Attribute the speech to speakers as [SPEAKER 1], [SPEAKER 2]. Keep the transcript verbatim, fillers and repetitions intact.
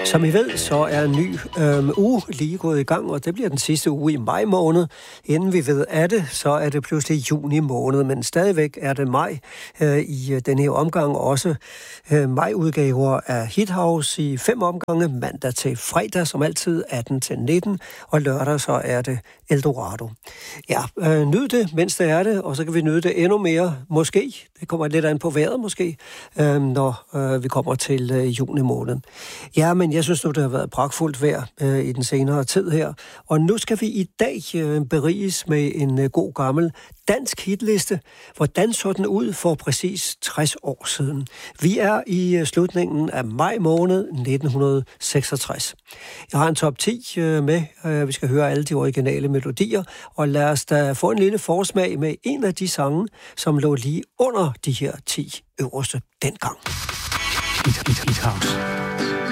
[SPEAKER 1] Som I ved, så er en ny øh, uge lige gået i gang, og det bliver den sidste uge i maj måned. Inden vi ved af det, så er det pludselig juni måned, men stadigvæk er det maj øh, i den her omgang. Også øh, majudgaver af Hit House i fem omgange, mandag til fredag, som altid atten til nitten, og lørdag så er det Eldorado. Ja, øh, nyd det, mens det er det, og så kan vi nyde det endnu mere, måske. Det kommer lidt an på vejret, måske, øh, når øh, vi kommer til øh, juni måned. Ja, men jeg synes nu, det har været pragtfuldt vejr øh, i den senere tid her. Og nu skal vi i dag øh, beriges med en øh, god gammel dansk hitliste. Hvordan så den ud for præcis tres år siden? Vi er i øh, slutningen af maj måned nitten seksogtres. Jeg har en top ti øh, med. Øh, vi skal høre alle de originale melodier. Og lad os da få en lille forsmag med en af de sange, som lå lige under de her ti øverste dengang.
[SPEAKER 2] Hit, hit, hit house.